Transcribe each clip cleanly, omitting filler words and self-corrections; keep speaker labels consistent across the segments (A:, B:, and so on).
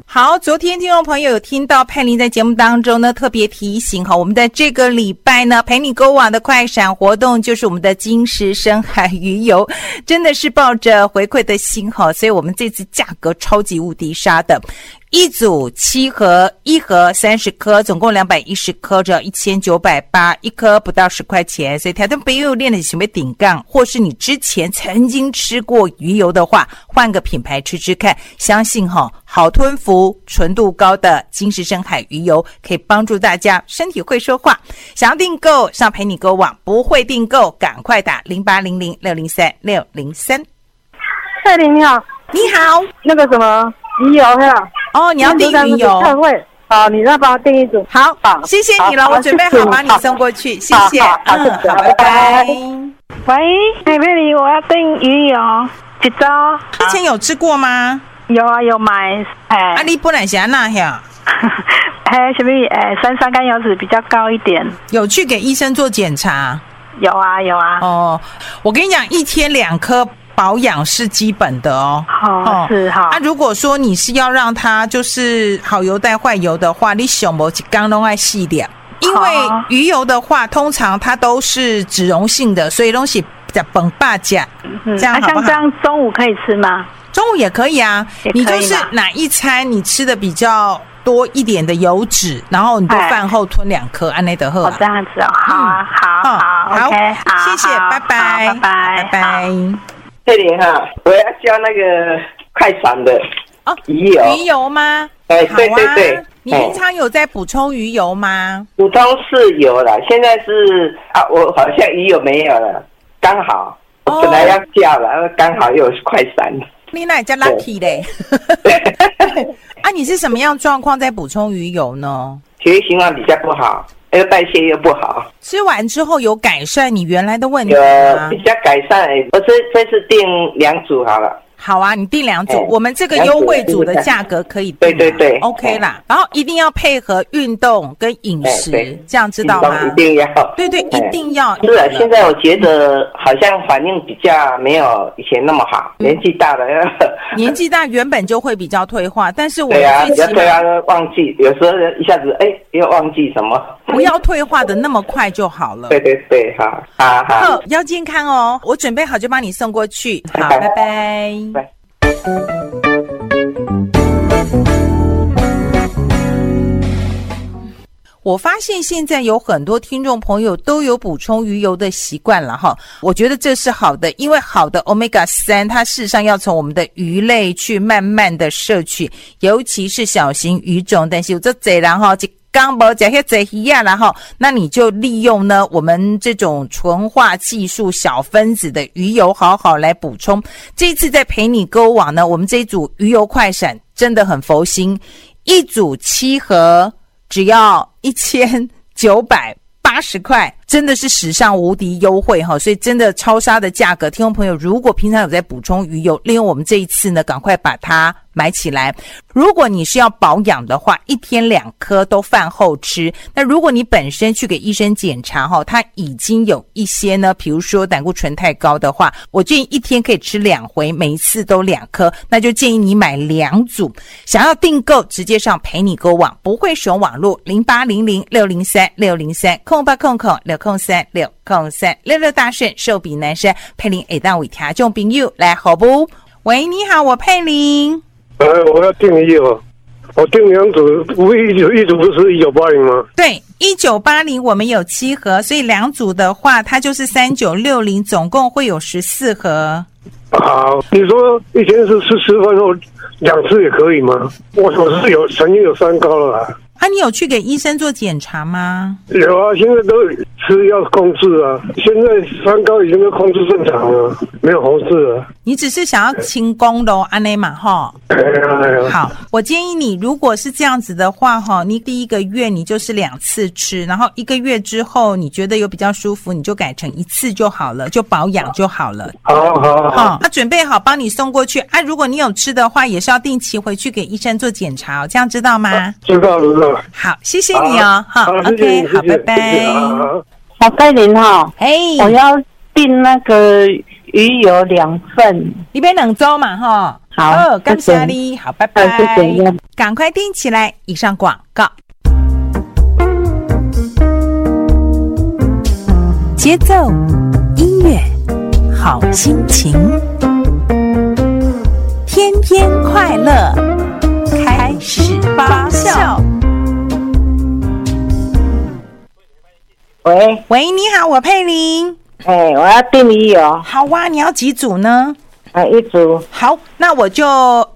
A: 好，昨天听众朋友有听到佩玲在节目当中呢特别提醒我们在这个礼拜呢陪你购网的快闪活动就是我们的金石深海鱼油，真的是抱着回馈的心所以我们这次价格超级无敌杀的，一组7盒，1盒30颗，总共210颗，只要1980，一颗不到10块钱。所以条件朋友练的想要顶杠，或是你之前曾经吃过鱼油的话，换个品牌吃吃看，相信好吞服、纯度高的金石深海鱼油可以帮助大家身体会说话。想要订购上陪你购网，不会订购赶快打0800603603。
B: 佩玲你好。
A: 你好，
B: 那个什么鱼油
A: 你要订鱼油
B: 特惠，好，你再帮我订一组。
A: 好，谢谢你了，我准备好把你送过去，谢谢。好，拜拜。
B: 喂，佩玲，我要订鱼油一周。
A: 之前有吃过吗？
B: 有啊，有买。
A: 你本来是怎样呀？
B: 什么三甘油脂比较高一点。
A: 有去给医生做检查？
B: 有啊。
A: 我跟你讲，1天2颗。保养是基本的
B: 是好。
A: 如果说你是要让它就是好油带坏油的话，你想不起刚都爱细点，因为鱼油的话，通常它都是脂溶性的，所以东西比本霸价，这样好不好？
B: 像这样中午可以吃吗？
A: 中午也可以啊，你就是哪一餐你吃的比较多一点的油脂，然后你就饭后吞2颗，安内德赫。
B: 这样子好啊，好
A: ，OK， 谢谢，拜拜。
C: 佩玲我要叫那个快闪的鱼油。
A: 鱼油吗？
C: 对。
A: 你平常有在补充鱼油吗？
C: 补充是有了，现在是我好像鱼油没有了，刚好我本来要叫了，刚好又是快闪。
A: 你那叫 lucky 嘞。你是什么样状况在补充鱼油呢？
C: 血液循环比较不好，代谢又不好。
A: 吃完之后有改善你原来的问题
C: 吗？
A: 有
C: 比较改善我这次订2组好了。
A: 好啊，你订2组，我们这个优惠组的价格可以订。
C: 对
A: OK 啦。然后一定要配合运动跟饮食，这样知道吗？
C: 一定要。
A: 对，一定要。
C: 是啊，现在我觉得好像反应比较没有以前那么好，年纪大了。
A: 年纪大原本就会比较退化，但是我
C: 对啊，比较退化忘记，有时候一下子又忘记什么。
A: 不要退化的那么快就好了。
C: 对，好，
A: 要健康哦。我准备好就帮你送过去。好，拜拜。我发现现在有很多听众朋友都有补充鱼油的习惯了我觉得这是好的，因为好的 Omega-3 它事实上要从我们的鱼类去慢慢的摄取，尤其是小型鱼种，但是有这侪人刚没讲些这一样啦那你就利用呢我们这种纯化技术小分子的鱼油好好来补充。这一次在陪你购网呢，我们这一组鱼油快闪真的很佛心，一组7盒只要1980块，真的是史上无敌优惠所以真的超杀的价格，听众朋友如果平常有在补充鱼油，利用我们这一次呢赶快把它买起来。如果你是要保养的话，1天2颗都饭后吃。那如果你本身去给医生检查他已经有一些呢，比如说胆固醇太高的话，我建议1天可以吃2回，每一次都2颗，那就建议你买2组。想要订购直接上陪你购网，不会使用网络0800603603080060360366大顺寿比南山佩玲会当为听众朋友来好不？喂，你好，我佩玲。
D: 我要订鱼油，我订2组，一组不是1980吗？
A: 对，1980我们有7盒，所以2组的话，它就是3960，总共会有14盒。
D: 好，你说一天是吃饭后2次也可以吗？我是曾经有3高了啦。
A: 你有去给医生做检查吗？
D: 有啊，现在都吃要控制啊，现在3高已经都控制正常了，没有红字了。
A: 你只是想要清宫咯，安内嘛好，我建议你，如果是这样子的话你第1个月你就是2次吃，然后1个月之后你觉得有比较舒服，你就改成1次就好了，就保养就好了。好，准备好帮你送过去如果你有吃的话，也是要定期回去给医生做检查这样知道吗？
D: 知道。
A: 好，谢谢你OK， 好，拜拜。
B: 佩玲我要订那个鱼油2份，
A: 你买2周嘛哈。
B: 好，
A: 感谢你，好，拜拜。
B: 谢谢。
A: 赶快听起来，以上广告。节奏，音乐，好心情，天天快乐，开始发酵。喂，你好，我佩玲。
B: 我要订鱼油。
A: 好啊，你要几组呢
B: ？1组。
A: 好，那我就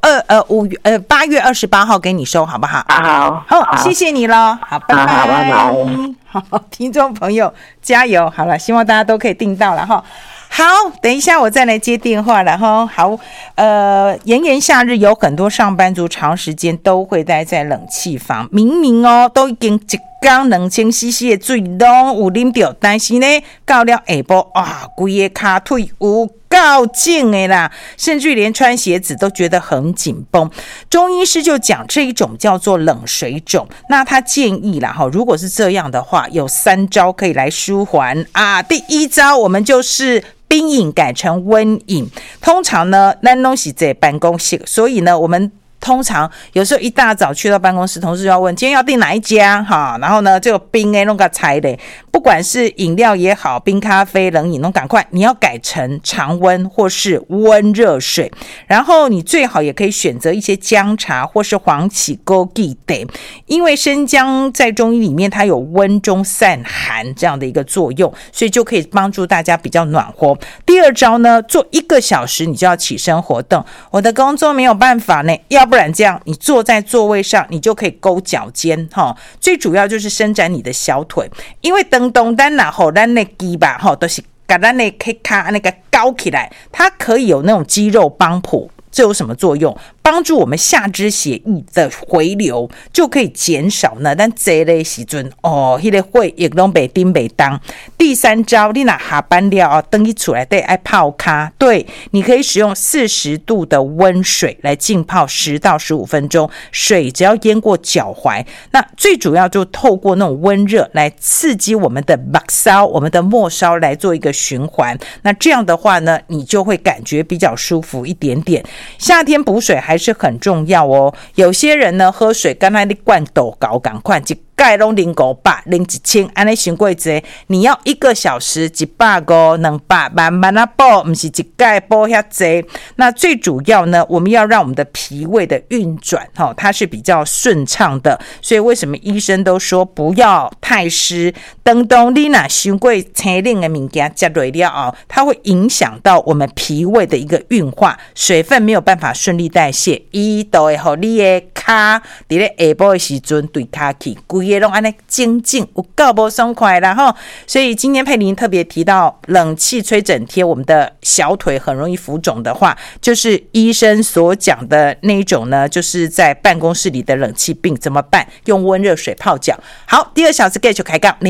A: 8月28号给你收，好不好？好，谢谢你了。好，拜拜。
B: 好，拜拜。
A: 好，听众朋友加油！好了，希望大家都可以订到了哈。好，等一下我再来接电话了哈。好，炎炎夏日有很多上班族长时间都会待在冷气房，明明都已经一缸2000cc 的水拢有啉到，但是呢，到了下晡规个脚腿有够紧的啦，甚至连穿鞋子都觉得很紧绷。中医师就讲这一种叫做冷水肿，那他建议啦，如果是这样的话，有3招可以来舒缓啊。第1招，我们就是冰饮改成温饮。通常呢，咱都是在办公室，所以呢，我们通常有时候一大早去到办公室，同事就要问今天要订哪一家哈，然后呢这个冰弄个菜的，不管是饮料也好，冰咖啡、冷饮，赶快你要改成常温或是温热水，然后你最好也可以选择一些姜茶或是黄芪、枸杞的，因为生姜在中医里面它有温中散寒这样的一个作用，所以就可以帮助大家比较暖和。第2招呢，做1个小时你就要起身活动。我的工作没有办法呢，要不然这样，你坐在座位上，你就可以勾脚尖哈。最主要就是伸展你的小腿，因为等咱然后咱的肌吧哈，都是把咱的脚那个高起来，它可以有那种肌肉帮浦。这有什么作用？帮助我们下肢血液的回流，就可以减少呢。但这类时阵那个血液都被叮被当。第3招，你拿下班了等一出来得爱泡咖，对，你可以使用40度的温水来浸泡10到15分钟，水只要淹过脚踝。那最主要就透过那种温热来刺激我们的目梢、我们的末梢来做一个循环。那这样的话呢，你就会感觉比较舒服一点点。夏天补水还是很重要哦。有些人呢喝水，刚才你灌豆高赶快一盖拢0个8零1000，安尼伤过济。你要1个小时100个200，慢慢啊补，不是一盖补遐济。那最主要呢，我们要让我们的脾胃的运转它是比较顺畅的。所以为什么医生都说不要太湿？等你若伤过清冷的物件吃落了它会影响到我们脾胃的一个运化，水分没有办法顺利代谢，伊都会让你的脚在下晡的时阵对脚去规个拢安尼静静有够不爽快啦齁。所以今天佩玲特别提到，冷气吹整天，我们的小腿很容易浮肿的话，就是医生所讲的那一种呢，就是在办公室里的冷气病怎么办？用温热水泡脚。好，第2小时继续开杠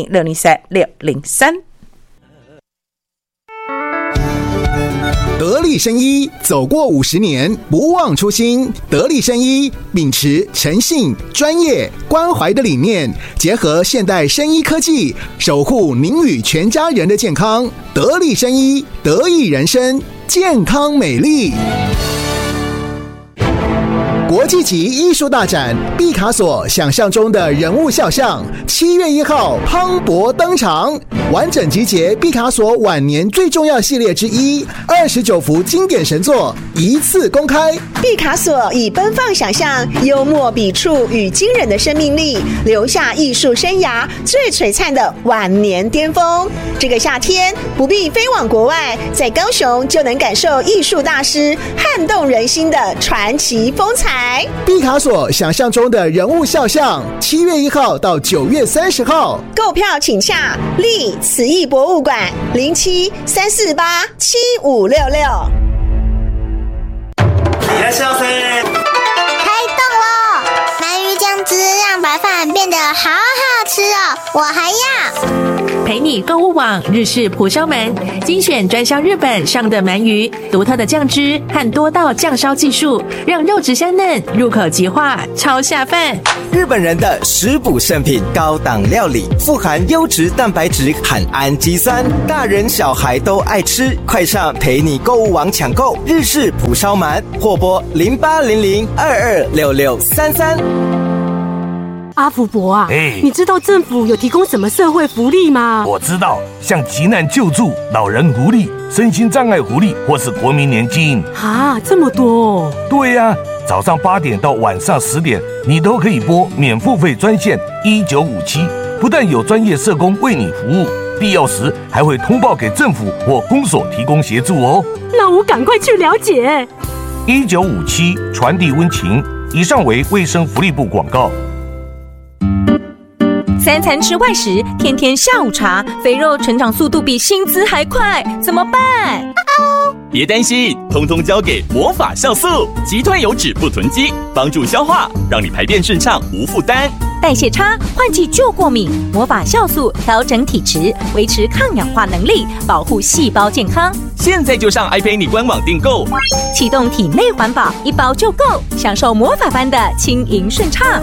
A: 0800603603。
E: 得力生医走过50年，不忘初心。得力生医秉持诚信、专业、关怀的理念，结合现代生医科技，守护您与全家人的健康。得力生医，得益人生，健康美丽。国际级艺术大展毕卡索想象中的人物肖像，7月1号磅礴登场，完整集结毕卡索晚年最重要系列之一，29幅经典神作一次公开。
F: 毕卡索以奔放想象、幽默笔触与惊人的生命力，留下艺术生涯最璀璨的晚年巅峰。这个夏天不必飞往国外，在高雄就能感受艺术大师撼动人心的传奇风采。
E: 毕卡索想象中的人物肖像，7月1号到9月30号，
F: 购票请洽立慈艺博物馆0734487566。
G: 开动喽！鳗鱼酱汁让白饭变得好好吃哦，我还要。
A: 陪
H: 陪你购物网日式蒲烧鳗，精选专销日本上的鳗鱼，独特的酱汁和多道酱烧技术，让肉质香嫩，入口即化，超下饭。
I: 日本人的食补圣品，高档料理，富含优质蛋白质和氨基酸，大人小孩都爱吃。快上陪你购物网抢购日式蒲烧鳗，或拨0800226633。
J: 阿福伯啊，你知道政府有提供什么社会福利吗？
K: 我知道，像急难救助、老人福利、身心障碍福利，或是国民年金。
J: 啊，这么多哦！
K: 对呀，早上8点到晚上10点，你都可以拨免付费专线1957，不但有专业社工为你服务，必要时还会通报给政府或公所提供协助哦。
J: 那我赶快去了解。
K: 1957传递温情。以上为卫生福利部广告。
L: 3餐吃外食，天天下午茶，肥肉成长速度比薪资还快，怎么办？
M: 别担心，通通交给魔法酵素，极端油脂不囤积，帮助消化，让你排便顺畅无负担。
L: 代谢差，换季就过敏，魔法酵素调整体质，维持抗氧化能力，保护细胞健康。
M: 现在就上 iPay 官网订购，
L: 启动体内环保，1包就够，享受魔法般的轻盈顺畅。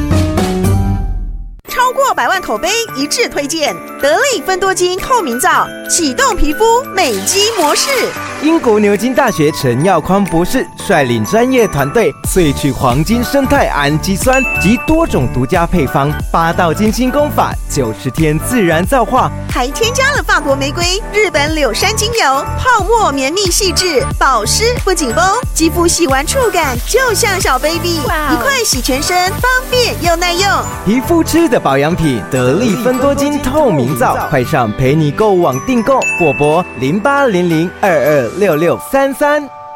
F: 超过100万口碑一致推荐得力芬多精透明皂，启动皮肤美肌模式。
I: 英国牛津大学陈耀匡博士率领专业团队萃取黄金生态氨基酸及多种独家配方，8道精心功法，90天自然皂化，
F: 还添加了法国玫瑰、日本柳杉精油，泡沫绵密细致，保湿不紧绷，肌肤洗完触感就像小 baby， 一块洗全身，方便又耐用。
I: 皮肤吃的保养品得力芬多精透明皂，快上陪你购物网订购，或拨0800226633。